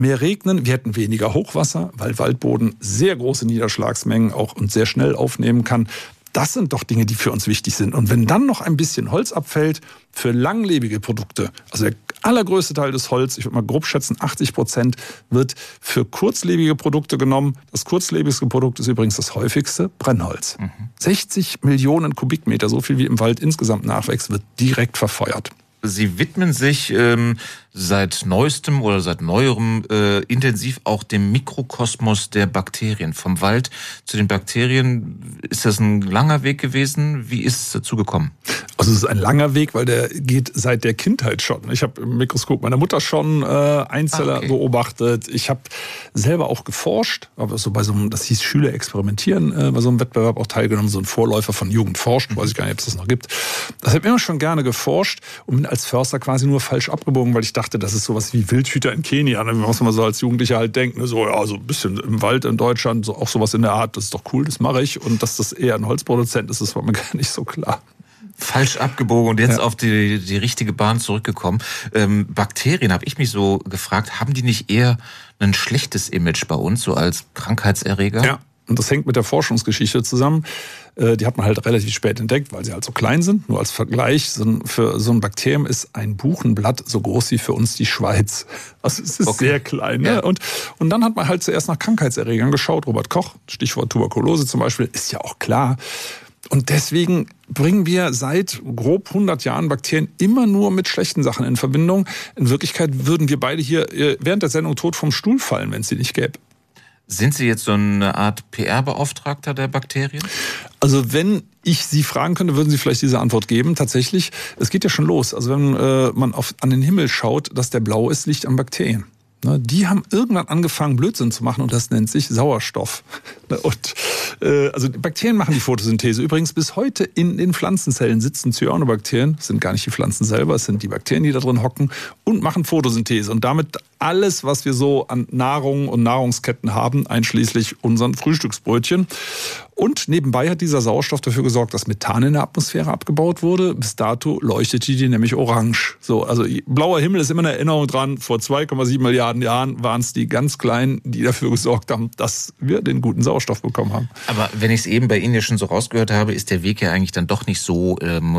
mehr regnen, wir hätten weniger Hochwasser, weil Waldboden sehr große Niederschlagsmengen auch und sehr schnell aufnehmen kann. Das sind doch Dinge, die für uns wichtig sind. Und wenn dann noch ein bisschen Holz abfällt für langlebige Produkte, also der allergrößte Teil des Holz, ich würde mal grob schätzen, 80%, wird für kurzlebige Produkte genommen. Das kurzlebigste Produkt ist übrigens das häufigste, Brennholz. 60 Millionen Kubikmeter, so viel wie im Wald insgesamt nachwächst, wird direkt verfeuert. Sie widmen sich seit neuestem oder seit neuerem intensiv auch dem Mikrokosmos der Bakterien. Vom Wald zu den Bakterien, ist das ein langer Weg gewesen? Wie ist es dazu gekommen? Also es ist ein langer Weg, weil der geht seit der Kindheit schon. Ich habe im Mikroskop meiner Mutter schon Einzeller beobachtet. Ich habe selber auch geforscht, aber so bei so einem, das hieß Schüler experimentieren, bei so einem Wettbewerb auch teilgenommen, so ein Vorläufer von Jugend forscht, weiß ich gar nicht, ob es das noch gibt. Das habe ich immer schon gerne geforscht und bin als Förster quasi nur falsch abgebogen, weil ich dachte, das ist sowas wie Wildhüter in Kenia, was man so als Jugendlicher halt denkt, ne? So, ja, so ein bisschen im Wald in Deutschland, so, auch sowas in der Art, das ist doch cool, das mache ich. Und dass das eher ein Holzproduzent ist, das war mir gar nicht so klar. Falsch abgebogen und jetzt auf die richtige Bahn zurückgekommen. Bakterien, habe ich mich so gefragt, haben die nicht eher ein schlechtes Image bei uns, so als Krankheitserreger? Ja. Und das hängt mit der Forschungsgeschichte zusammen. Die hat man halt relativ spät entdeckt, weil sie halt so klein sind. Nur als Vergleich, für so ein Bakterium ist ein Buchenblatt so groß wie für uns die Schweiz. Also es ist sehr klein. Ne? Ja. Und dann hat man halt zuerst nach Krankheitserregern geschaut. Robert Koch, Stichwort Tuberkulose zum Beispiel, ist ja auch klar. Und deswegen bringen wir seit grob 100 Jahren Bakterien immer nur mit schlechten Sachen in Verbindung. In Wirklichkeit würden wir beide hier während der Sendung tot vom Stuhl fallen, wenn es sie nicht gäbe. Sind Sie jetzt so eine Art PR-Beauftragter der Bakterien? Also wenn ich Sie fragen könnte, würden Sie vielleicht diese Antwort geben. Tatsächlich, es geht ja schon los. Also wenn man an den Himmel schaut, dass der blau ist, liegt an Bakterien. Die haben irgendwann angefangen, Blödsinn zu machen und das nennt sich Sauerstoff. Und also Bakterien machen die Photosynthese. Übrigens bis heute in den Pflanzenzellen sitzen Cyanobakterien. Das sind gar nicht die Pflanzen selber, es sind die Bakterien, die da drin hocken und machen Photosynthese. Und damit alles, was wir so an Nahrung und Nahrungsketten haben, einschließlich unseren Frühstücksbrötchen. Und nebenbei hat dieser Sauerstoff dafür gesorgt, dass Methan in der Atmosphäre abgebaut wurde. Bis dato leuchtete die nämlich orange. So, also blauer Himmel ist immer eine Erinnerung dran. Vor 2,7 Milliarden Jahren waren es die ganz Kleinen, die dafür gesorgt haben, dass wir den guten Sauerstoff bekommen haben. Aber wenn ich es eben bei Ihnen ja schon so rausgehört habe, ist der Weg ja eigentlich dann doch nicht so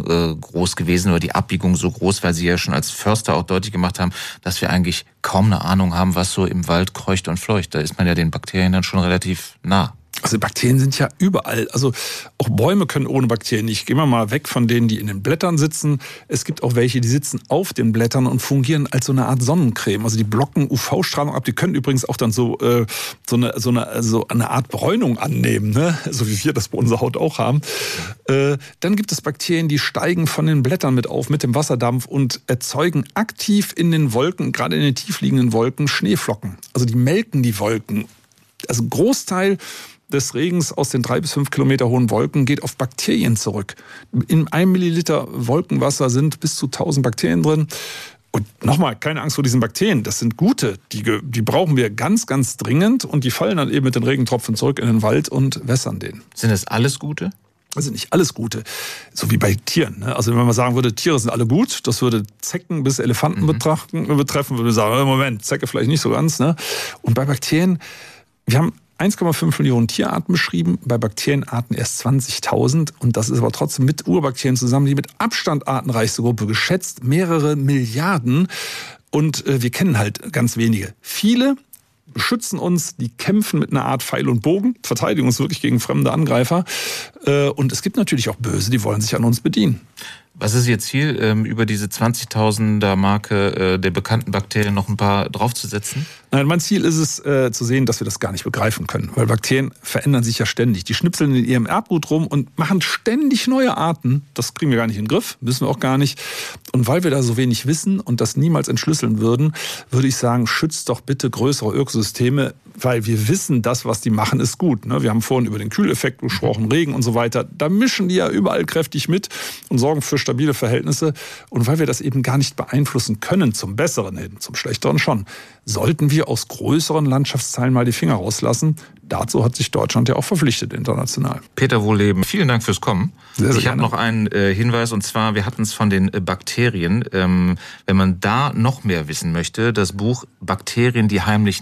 groß gewesen oder die Abbiegung so groß, weil Sie ja schon als Förster auch deutlich gemacht haben, dass wir eigentlich kaum eine Ahnung haben, was so im Wald kreucht und fleucht. Da ist man ja den Bakterien dann schon relativ nah. Also Bakterien sind ja überall. Also auch Bäume können ohne Bakterien nicht. Gehen wir mal weg von denen, die in den Blättern sitzen. Es gibt auch welche, die sitzen auf den Blättern und fungieren als so eine Art Sonnencreme. Also die blocken UV-Strahlung ab. Die können übrigens auch dann so eine Art Bräunung annehmen, ne? So wie wir das bei unserer Haut auch haben. Dann gibt es Bakterien, die steigen von den Blättern mit auf, mit dem Wasserdampf und erzeugen aktiv in den Wolken, gerade in den tiefliegenden Wolken, Schneeflocken. Also die melken die Wolken. Also ein Großteil des Regens aus den 3 bis 5 Kilometer hohen Wolken geht auf Bakterien zurück. In 1 Milliliter Wolkenwasser sind bis zu 1000 Bakterien drin. Und nochmal, keine Angst vor diesen Bakterien. Das sind gute. Die brauchen wir ganz, ganz dringend. Und die fallen dann eben mit den Regentropfen zurück in den Wald und wässern den. Sind das alles gute? Also nicht alles Gute, so wie bei Tieren. Ne? Also wenn man sagen würde, Tiere sind alle gut, das würde Zecken bis Elefanten betreffen, würde man sagen, Moment, Zecke vielleicht nicht so ganz. Ne? Und bei Bakterien, wir haben 1,5 Millionen Tierarten beschrieben, bei Bakterienarten erst 20.000. Und das ist aber trotzdem mit Urbakterien zusammen die mit Abstand artenreichste Gruppe, geschätzt mehrere Milliarden. Und wir kennen halt ganz wenige. Viele beschützen uns, die kämpfen mit einer Art Pfeil und Bogen, verteidigen uns wirklich gegen fremde Angreifer. Und es gibt natürlich auch Böse, die wollen sich an uns bedienen. Was ist Ihr Ziel, über diese 20.000er Marke der bekannten Bakterien noch ein paar draufzusetzen? Nein, mein Ziel ist es, zu sehen, dass wir das gar nicht begreifen können. Weil Bakterien verändern sich ja ständig. Die schnipseln in ihrem Erbgut rum und machen ständig neue Arten. Das kriegen wir gar nicht in den Griff, müssen wir auch gar nicht. Und weil wir da so wenig wissen und das niemals entschlüsseln würden, würde ich sagen, schützt doch bitte größere Ökosysteme. weil wir wissen, das, was die machen, ist gut. Wir haben vorhin über den Kühleffekt gesprochen, Regen und so weiter. Da mischen die ja überall kräftig mit und sorgen für stabile Verhältnisse. Und weil wir das eben gar nicht beeinflussen können, zum Besseren hin, zum Schlechteren schon, sollten wir aus größeren Landschaftsteilen mal die Finger rauslassen. Dazu hat sich Deutschland ja auch verpflichtet international. Peter Wohlleben, vielen Dank fürs Kommen. Sehr, sehr ich habe noch einen Hinweis, und zwar, wir hatten es von den Bakterien. Wenn man da noch mehr wissen möchte, das Buch Bakterien, die heimlich